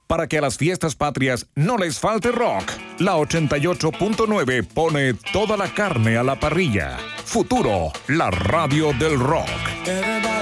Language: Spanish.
para que a las fiestas patrias no les falte rock. La 88.9 pone toda la carne a la parrilla. Futuro, la radio del rock.